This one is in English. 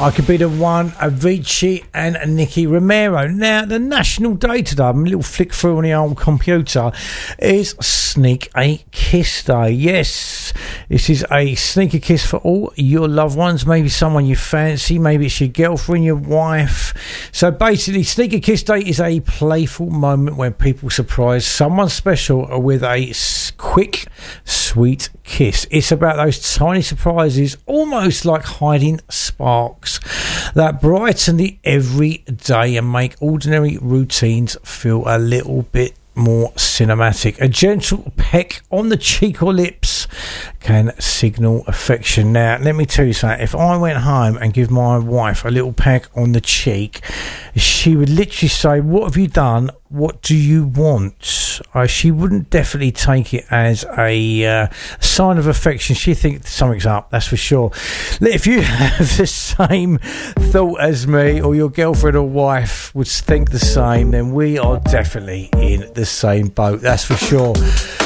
I Could Be the One, Avicii and Nicky Romero. Now, the national day today, I'm a little flick through on the old computer, is Sneak a Kiss Day. Yes, this is a sneak a kiss for all your loved ones, maybe someone you fancy, maybe it's your girlfriend, your wife. So basically, Sneak a Kiss Day is a playful moment when people surprise someone special with a quick, sweet kiss. It's about those tiny surprises, almost like hiding sparks, that brighten the everyday and make ordinary routines feel a little bit more cinematic. A gentle peck on the cheek or lips can signal affection. Now, let me tell you something. If I went home and give my wife a little peck on the cheek, she would literally say, "What have you done? What do you want?" She wouldn't definitely take it as a sign of affection. She'd think something's up, that's for sure. If you have the same thought as me, or your girlfriend or wife would think the same, then we are definitely in the same boat, that's for sure.